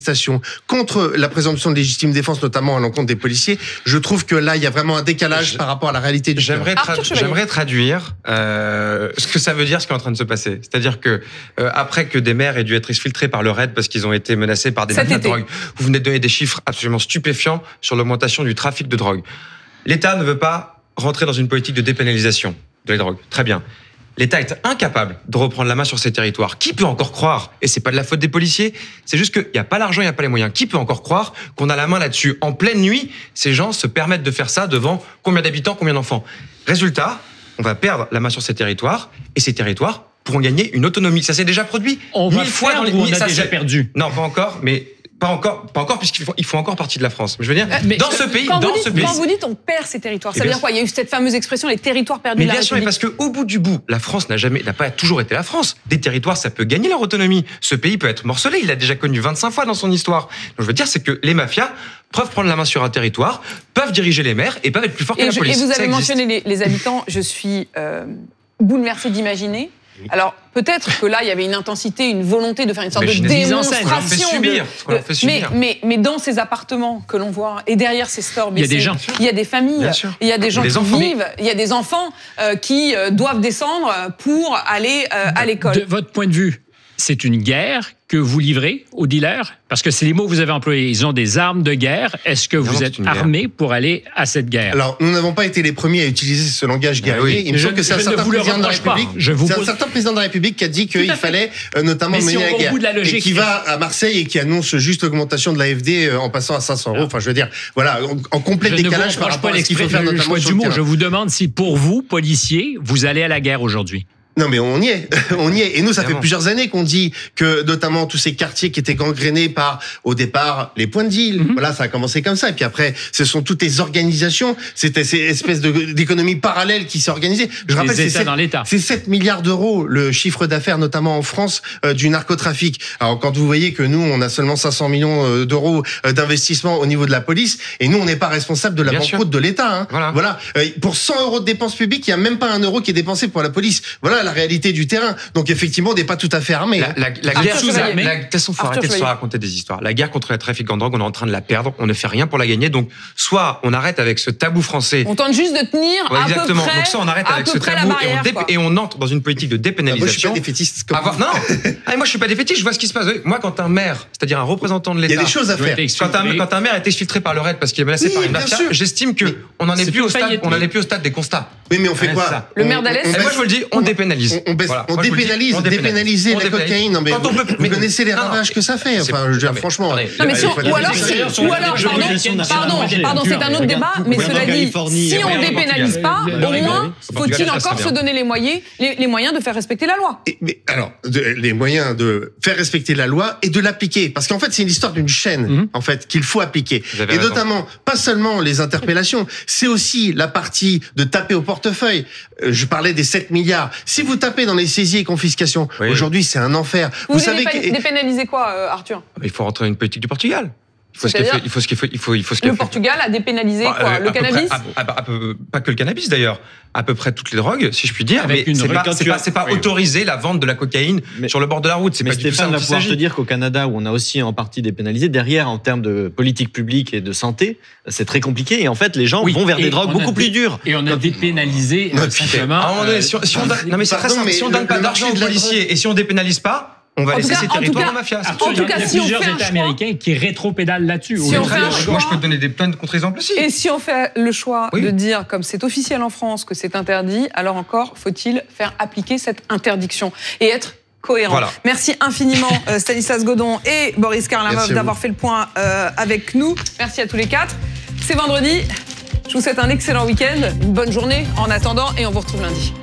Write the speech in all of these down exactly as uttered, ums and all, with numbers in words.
contre la présomption de légitime défense, notamment à l'encontre des policiers, je trouve que là, il y a vraiment un décalage je, par rapport à la réalité du J'aimerais, tra- j'aimerais traduire euh, ce que ça veut dire, ce qui est en train de se passer. C'est-à-dire que euh, après que des maires aient dû être exfiltrés par le raid parce qu'ils ont été menacés par des mafias de drogue, vous venez de donner des chiffres absolument stupéfiants sur l'augmentation du trafic de drogue. L'État ne veut pas rentrer dans une politique de dépénalisation de la drogue. Très bien. L'État est incapable de reprendre la main sur ces territoires. Qui peut encore croire, et c'est pas de la faute des policiers, c'est juste qu'il n'y a pas l'argent, il n'y a pas les moyens. Qui peut encore croire qu'on a la main là-dessus? En pleine nuit, ces gens se permettent de faire ça devant combien d'habitants, combien d'enfants? Résultat, on va perdre la main sur ces territoires, et ces territoires pourront gagner une autonomie. Ça s'est déjà produit. On va fois dans les on a ça déjà perdu. Non, pas encore, mais... Pas encore, pas encore, puisqu'ils font, ils font encore partie de la France. Mais je veux dire, mais dans ce pays, quand dans dites, ce pays. Quand vous dites on perd ces territoires, ça veut dire quoi? Il y a eu cette fameuse expression, les territoires perdus mais de la bien sûr, mais parce qu'au bout du bout, la France n'a jamais, n'a pas toujours été la France. Des territoires, ça peut gagner leur autonomie. Ce pays peut être morcelé. Il l'a déjà connu vingt-cinq fois dans son histoire. Donc, je veux dire, c'est que les mafias peuvent prendre la main sur un territoire, peuvent diriger les maires et peuvent être plus forts que et la je, police. Et vous ça avez existe. mentionné les, les habitants. Je suis euh, bouleversée d'imaginer. Alors, peut-être que là, il y avait une intensité, une volonté de faire une sorte mais de démonstration. Fait subir, de, de, fait subir. Mais, mais, mais dans ces appartements que l'on voit, et derrière ces stores, il y a des gens. Il y a des familles, il y a des gens qui enfants. vivent, il y a des enfants euh, qui euh, doivent descendre pour aller euh, à l'école. De votre point de vue, c'est une guerre que vous livrez aux dealers? Parce que c'est les mots que vous avez employés. Ils ont des armes de guerre. Est-ce que vous non, êtes armés pour aller à cette guerre? Alors, nous n'avons pas été les premiers à utiliser ce langage guerrier. Oui. Il me semble que c'est un certain président de la République. Je vous c'est pose... un certain président de la République qui a dit qu'il fallait euh, notamment mais mener si la guerre. Bout de la logique, et qui va à Marseille et qui annonce juste l'augmentation de l'A F D euh, en passant à cinq cents euros. Enfin, je veux dire, voilà, en, en complet je décalage par rapport à ce qu'il faut faire notamment sur le terrain. Je vous demande si pour vous, policiers, vous allez à la guerre aujourd'hui. Non mais on y est, on y est. Et nous, ça Vraiment. fait plusieurs années qu'on dit que, notamment tous ces quartiers qui étaient gangrénés par, au départ, les points de deal. Mm-hmm. Voilà, ça a commencé comme ça. Et puis après, ce sont toutes les organisations, c'était ces espèces de, d'économies parallèles qui s'est organisée. Je les rappelle, c'est sept, dans l'État. c'est sept milliards d'euros le chiffre d'affaires, notamment en France, euh, du narcotrafic. Alors quand vous voyez que nous, on a seulement cinq cents millions d'euros d'investissement au niveau de la police, et nous, on n'est pas responsable de la Bien banqueroute sûr. de l'État. Hein. Voilà. voilà. Euh, pour cent euros de dépenses publiques, il y a même pas un euro qui est dépensé pour la police. Voilà la réalité du terrain. Donc effectivement, on n'est pas tout à fait armé. La, la, la guerre sous armée. De toute façon, faut Arthur arrêter de se Chevalier. raconter des histoires. La guerre contre le trafic en drogue, on est en train de la perdre. On ne fait rien pour la gagner. Donc, soit on arrête avec ce tabou français. On tente juste de tenir Ouais, à exactement. peu près. Donc, soit on arrête avec ce tabou barrière, et, on dé- et on entre dans une politique de dépénalisation. Moi, je suis pas défaitiste comme Avoir, non, ah, moi je suis pas défaitiste. Je vois ce qui se passe. Moi, quand un maire, c'est-à-dire un représentant de l'État, il y a des choses à faire. Quand un, quand un maire est exfiltré par le raid parce qu'il est menacé Oui, par une bien mafia, sûr. j'estime que Mais on en est, c'est plus au tout stade. failli. On n'en est plus au stade des constats. Oui, mais on fait Ouais, quoi? c'est ça. Le maire d'Alès. Et moi, je vous le dis, on dépénalise. On, on, baisse, Voilà. on Moi, je vous le dis, dépénalise, on dépénalise. dépénaliser On la dépénalise. cocaïne. Non, mais Quand vous, on peut- vous mais- connaissez les non, non. ravages que ça fait. C'est- Enfin, je veux dire, non, mais- franchement. attendez, Non mais si on, Allez, ou alors, faut si, dire- ou alors, pardon, pardon, pardon, c'est un autre débat, mais cela dit, si on ne dépénalise pas, au moins, faut-il encore se donner les moyens, les, les moyens de faire respecter la loi. Et, mais alors, de, les moyens de faire respecter la loi et de l'appliquer, parce qu'en fait, c'est une histoire d'une chaîne, mm-hmm. en fait, qu'il faut appliquer. Vous avez Et raison. notamment, pas seulement les interpellations, c'est aussi la partie de taper au portefeuille. Euh, je parlais des sept milliards. Si vous tapez dans les saisies et confiscations, Oui. aujourd'hui, c'est un enfer. Vous, Vous, voulez savez dépé- que dépénaliser quoi, euh, Arthur? Il faut rentrer dans une politique du Portugal. Il faut ce qu'il C'est-à-dire fait. Il faut ce qu'il faut. Il faut. Il faut ce qu'il Le fait. Portugal a dépénalisé Bah, quoi? euh, Le à peu cannabis? près- à- à- à peu- Pas que le cannabis d'ailleurs. À peu près toutes les drogues, si je puis dire. Avec mais une c'est pas, règle- c'est pas, c'est pas Oui. autoriser la vente de la cocaïne Mais- sur le bord de la route. C'est Mais pas du tout ça Stéphane va dont il pouvoir te s'agit. dire qu'au Canada, où on a aussi en partie dépénalisé, derrière, en termes de politique publique et de santé, c'est très compliqué. Et en fait, les gens Oui, vont vers et des drogues on a beaucoup dé- plus dures. Et on a dépénalisé euh, simplement. À un moment donné, euh, si on, si on donne- non mais c'est très Pardon, simple. mais Si on le- donne pas le d'argent marché aux de la policiers et si on dépénalise pas, on va En tout laisser cas- ces en tout territoires cas- aux mafias. en Arthur, tout il y a- cas, il y a si on plusieurs fait un États choix- américains qui rétropédalent là-dessus. Si Oui. on fait un Moi, choix- je peux te donner des plein de contre-exemples aussi. Et si on fait le choix Oui. de dire, comme c'est officiel en France, que c'est interdit, alors encore faut-il faire appliquer cette interdiction et être cohérent. Voilà. Merci infiniment euh, Stanislas Godon et Boris Karlamov Merci à d'avoir vous. fait le point euh, avec nous. Merci à tous les quatre. C'est vendredi. Je vous souhaite un excellent week-end, une bonne journée en attendant et on vous retrouve lundi.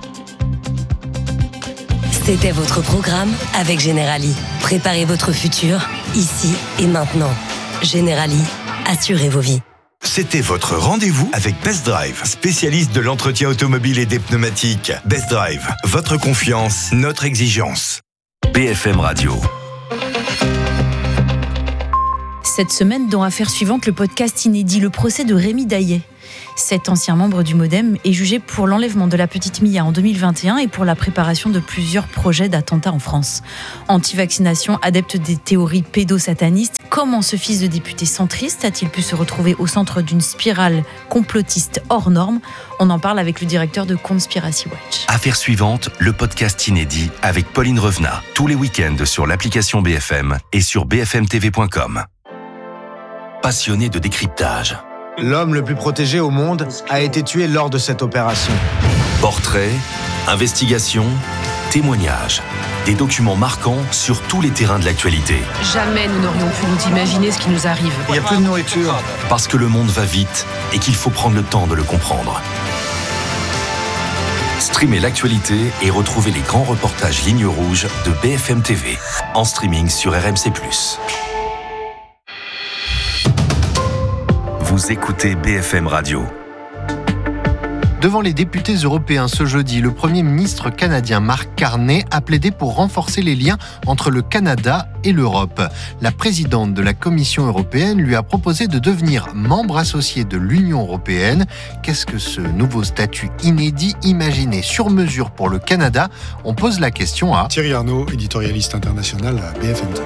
C'était votre programme avec Generali. Préparez votre futur, ici et maintenant. Generali, assurez vos vies. C'était votre rendez-vous avec Best Drive, spécialiste de l'entretien automobile et des pneumatiques. Best Drive, votre confiance, notre exigence. B F M Radio. Cette semaine, dans Affaires suivantes, le podcast inédit Le procès de Rémi Daillet. Cet ancien membre du MoDem est jugé pour l'enlèvement de la petite Mia en deux mille vingt et un et pour la préparation de plusieurs projets d'attentats en France. Anti-vaccination, adepte des théories pédosatanistes, comment ce fils de député centriste a-t-il pu se retrouver au centre d'une spirale complotiste hors norme ? On en parle avec le directeur de Conspiracy Watch. Affaire suivante, le podcast inédit avec Pauline Revenat, tous les week-ends sur l'application B F M et sur b f m t v point com. Passionné de décryptage. L'homme le plus protégé au monde a été tué lors de cette opération. Portraits, investigations, témoignages. Des documents marquants sur tous les terrains de l'actualité. Jamais nous n'aurions pu nous imaginer ce qui nous arrive. Il n'y a plus de nourriture. Parce que le monde va vite et qu'il faut prendre le temps de le comprendre. Streamez l'actualité et retrouvez les grands reportages Ligne Rouge de B F M T V. En streaming sur R M C plus. Vous écoutez B F M Radio. Devant les députés européens ce jeudi, le Premier ministre canadien Mark Carney a plaidé pour renforcer les liens entre le Canada et l'Europe. La présidente de la Commission européenne lui a proposé de devenir membre associé de l'Union européenne. Qu'est-ce que ce nouveau statut inédit, imaginé sur mesure pour le Canada ? On pose la question à Thierry Arnaud, éditorialiste international à B F M T V.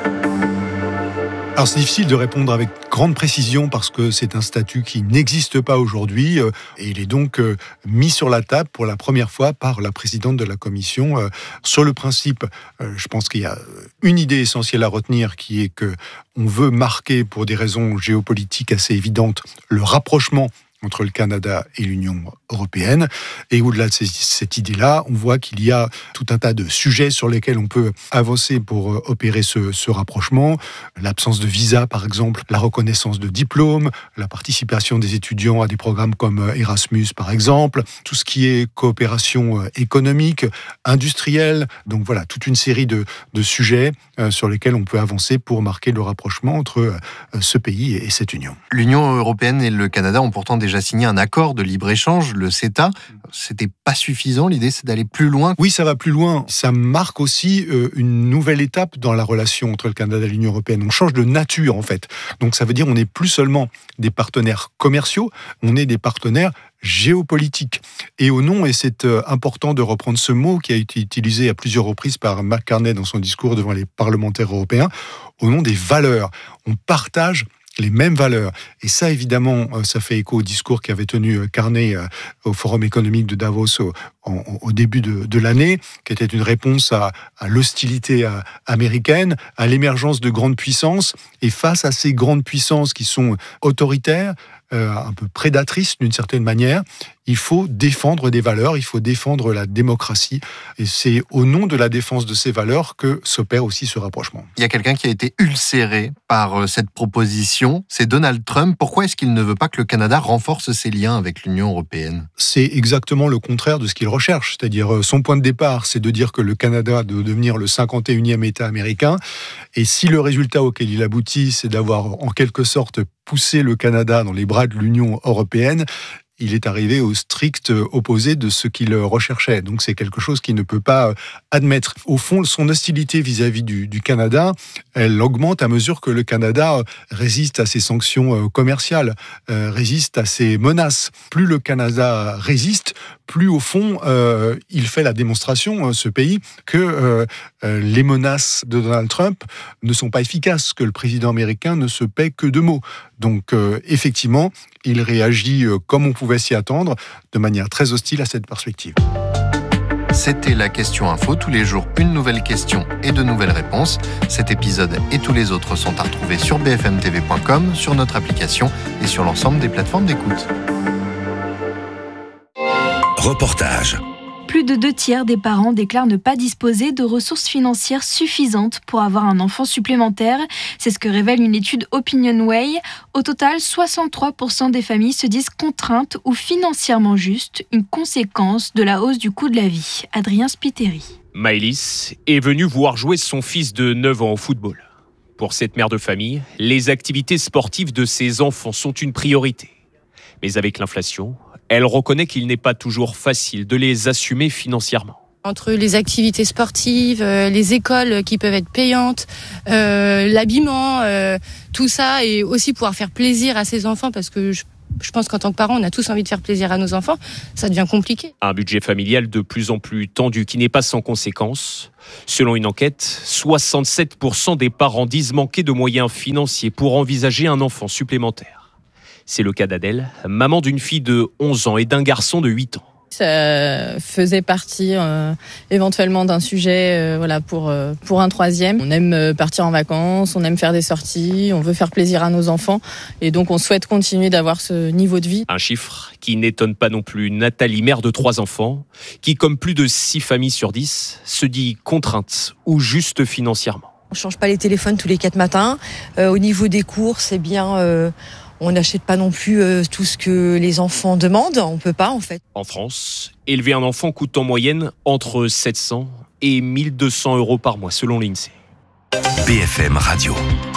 Alors c'est difficile de répondre avec grande précision parce que c'est un statut qui n'existe pas aujourd'hui euh, et il est donc euh, mis sur la table pour la première fois par la présidente de la Commission. Euh, sur le principe, euh, je pense qu'il y a une idée essentielle à retenir qui est que on veut marquer pour des raisons géopolitiques assez évidentes le rapprochement entre le Canada et l'Union européenne. Et au-delà de cette idée-là, on voit qu'il y a tout un tas de sujets sur lesquels on peut avancer pour opérer ce, ce rapprochement. L'absence de visa, par exemple, la reconnaissance de diplômes, la participation des étudiants à des programmes comme Erasmus, par exemple, tout ce qui est coopération économique, industrielle. Donc voilà, toute une série de, de sujets sur lesquels on peut avancer pour marquer le rapprochement entre ce pays et cette union. L'Union européenne et le Canada ont pourtant déjà signé un accord de libre-échange, le CETA. C'était pas suffisant, l'idée c'est d'aller plus loin. Oui, ça va plus loin. Ça marque aussi euh, une nouvelle étape dans la relation entre le Canada et l'Union européenne. On change de nature en fait. Donc ça veut dire on n'est plus seulement des partenaires commerciaux, on est des partenaires géopolitiques. Et au nom, et c'est euh, important de reprendre ce mot qui a été utilisé à plusieurs reprises par Mark Carney dans son discours devant les parlementaires européens, au nom des valeurs. On partage les mêmes valeurs. Et ça, évidemment, ça fait écho au discours qu'avait tenu Carney au Forum économique de Davos au, au, au début de, de l'année, qui était une réponse à, à l'hostilité américaine, à l'émergence de grandes puissances. Et face à ces grandes puissances qui sont autoritaires, euh, un peu prédatrices d'une certaine manière, il faut défendre des valeurs, il faut défendre la démocratie. Et c'est au nom de la défense de ces valeurs que s'opère aussi ce rapprochement. Il y a quelqu'un qui a été ulcéré par cette proposition, c'est Donald Trump. Pourquoi est-ce qu'il ne veut pas que le Canada renforce ses liens avec l'Union européenne ? C'est exactement le contraire de ce qu'il recherche. C'est-à-dire, son point de départ, c'est de dire que le Canada doit devenir le cinquante et unième État américain. Et si le résultat auquel il aboutit, c'est d'avoir en quelque sorte poussé le Canada dans les bras de l'Union européenne, il est arrivé au strict opposé de ce qu'il recherchait. Donc c'est quelque chose qu'il ne peut pas admettre. Au fond, son hostilité vis-à-vis du, du Canada, elle augmente à mesure que le Canada résiste à ses sanctions commerciales, euh, résiste à ses menaces. Plus le Canada résiste, plus au fond, euh, il fait la démonstration, ce pays, que euh, euh, les menaces de Donald Trump ne sont pas efficaces, que le président américain ne se paie que de mots. Donc euh, effectivement, il réagit euh, comme on pouvait s'y attendre, de manière très hostile à cette perspective. C'était la question info. Tous les jours, une nouvelle question et de nouvelles réponses. Cet épisode et tous les autres sont à retrouver sur b f m t v point com, sur notre application et sur l'ensemble des plateformes d'écoute. Reportage. Plus de deux tiers des parents déclarent ne pas disposer de ressources financières suffisantes pour avoir un enfant supplémentaire. C'est ce que révèle une étude OpinionWay. Au total, soixante-trois pour cent des familles se disent contraintes ou financièrement justes, une conséquence de la hausse du coût de la vie. Adrien Spiteri. Maëlys est venue voir jouer son fils de neuf ans au football. Pour cette mère de famille, les activités sportives de ses enfants sont une priorité. Mais avec l'inflation, elle reconnaît qu'il n'est pas toujours facile de les assumer financièrement. Entre les activités sportives, euh, les écoles qui peuvent être payantes, euh, l'habillement, euh, tout ça, et aussi pouvoir faire plaisir à ses enfants, parce que je Je pense qu'en tant que parents, on a tous envie de faire plaisir à nos enfants. Ça devient compliqué. Un budget familial de plus en plus tendu qui n'est pas sans conséquences. Selon une enquête, soixante-sept pour cent des parents disent manquer de moyens financiers pour envisager un enfant supplémentaire. C'est le cas d'Adèle, maman d'une fille de onze ans et d'un garçon de huit ans. Ça faisait partie euh, éventuellement d'un sujet euh, voilà, pour, euh, pour un troisième. On aime partir en vacances, on aime faire des sorties, on veut faire plaisir à nos enfants et donc on souhaite continuer d'avoir ce niveau de vie. Un chiffre qui n'étonne pas non plus Nathalie, mère de trois enfants, qui comme plus de six familles sur dix, se dit contrainte ou juste financièrement. On ne change pas les téléphones tous les quatre matins. Euh, au niveau des courses, eh bien... Euh On n'achète pas non plus euh, tout ce que les enfants demandent, on peut pas en fait. En France, élever un enfant coûte en moyenne entre sept cents et mille deux cents euros par mois selon l'INSEE. B F M Radio.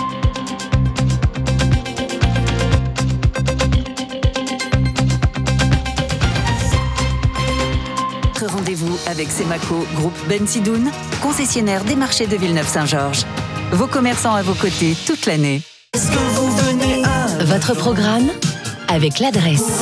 Rendez-vous avec Semaco, groupe Ben Sidoun, concessionnaire des marchés de Villeneuve-Saint-Georges. Vos commerçants à vos côtés toute l'année. Votre programme avec l'adresse.